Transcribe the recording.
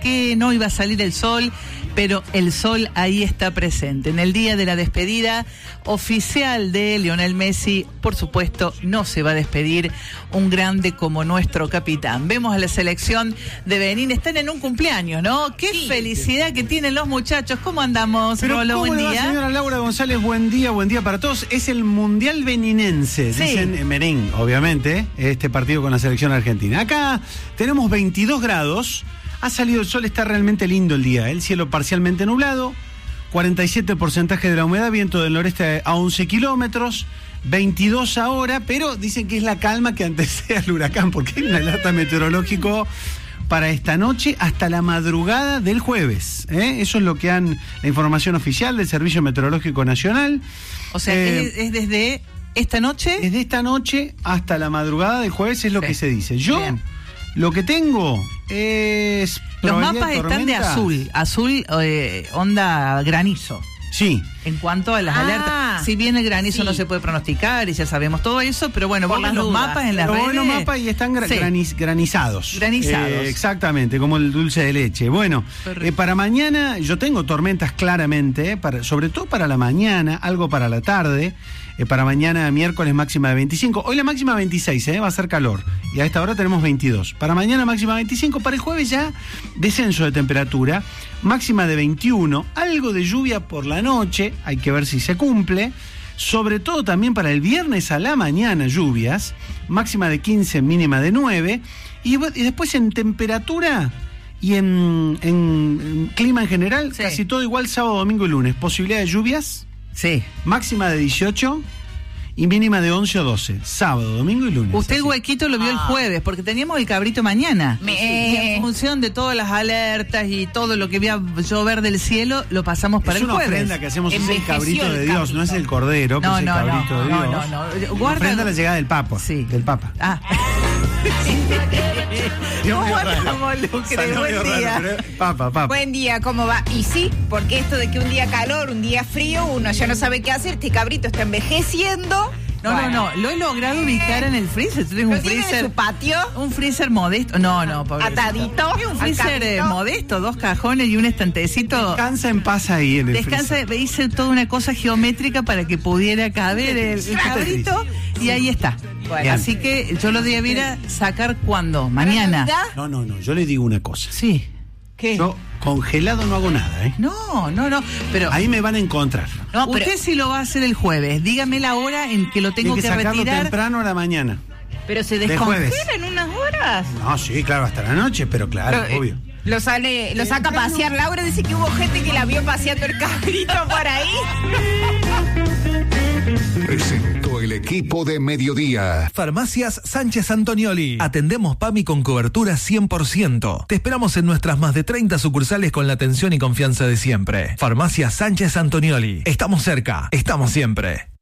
que no iba a salir el sol, pero el sol ahí está presente. En el día de la despedida oficial de Lionel Messi, por supuesto, no se va a despedir un grande como nuestro capitán. Vemos a la selección de Benín, están en un cumpleaños, ¿no? Qué felicidad que tienen los muchachos. ¿Cómo andamos, Rolo? Buen día. Señora Laura González, buen día para todos. Es el Mundial Beninense, dicen en Merín, obviamente, este partido con la selección argentina. Acá tenemos 22 grados. Ha salido el sol, está realmente lindo el día. El cielo parcialmente nublado, 47% de la humedad, viento del noreste a 11 kilómetros, 22 ahora, pero dicen que es la calma que antecede al huracán, porque hay una alerta meteorológico para esta noche hasta la madrugada del jueves. Eso es lo que la información oficial del Servicio Meteorológico Nacional. O sea, es desde esta noche. Desde esta noche hasta la madrugada del jueves es lo que se dice. Yo... Bien. Lo que tengo es... Los mapas están de azul, onda granizo. Sí. En cuanto a las alertas. Si bien el granizo no se puede pronosticar y ya sabemos todo eso, pero bueno, vos los mapas en las redes. Los mapas y están granizados. Granizados. Exactamente, como el dulce de leche. Bueno, para mañana yo tengo tormentas claramente, sobre todo para la mañana, algo para la tarde. Para mañana miércoles máxima de 25. Hoy la máxima 26, va a ser calor. Y a esta hora tenemos 22. Para mañana máxima 25. Para el jueves ya descenso de temperatura. Máxima de 21. Algo de lluvia por la noche. Hay que ver si se cumple. Sobre todo también para el viernes a la mañana lluvias. Máxima de 15, mínima de 9. Y después en temperatura y en clima en general, casi todo igual sábado, domingo y lunes. Posibilidad de lluvias. Sí. Máxima de 18 y mínima de 11 o 12. Sábado, domingo y lunes. Usted el huequito lo vio el jueves, porque teníamos el cabrito mañana. Y en función de todas las alertas y todo lo que veía llover del cielo, lo pasamos para el jueves. Es una ofrenda que hacemos, es el cabrito de Dios, no es el cordero, no, es el cabrito de Dios. No. Guarda ofrenda la llegada del Papa. Sí. Del Papa. ¿Cómo andamos, Lucre? Buen día. Papa. Buen día, ¿cómo va? Y sí, porque esto de que un día calor, un día frío, uno ya no sabe qué hacer, este cabrito está envejeciendo. No, lo he logrado ubicar en el freezer. Yo tengo un freezer. ¿En su patio? Un freezer modesto. No, pobre. ¿Atadito? Es un freezer modesto, 2 cajones y un estantecito. Descansa en paz ahí en el freezer. Hice toda una cosa geométrica para que pudiera caber el cabrito y ahí está. Bueno, así que yo lo debiera sacar ¿cuándo? ¿Mañana? No, yo le digo una cosa. Sí. ¿Qué? Yo congelado no hago nada, No, pero... Ahí me van a encontrar. No, usted sí lo va a hacer el jueves. Dígame la hora en que lo tengo que sacarlo retirar. Temprano a la mañana. Pero se descongela en unas horas. No, sí, claro, hasta la noche, pero claro, obvio. Lo saca a pasear. Laura dice que hubo gente que la vio paseando el cabrito por ahí. Presentó el equipo de Mediodía. Farmacias Sánchez Antonioli. Atendemos PAMI con cobertura 100%. Te esperamos en nuestras más de 30 sucursales con la atención y confianza de siempre. Farmacias Sánchez Antonioli. Estamos cerca, estamos siempre.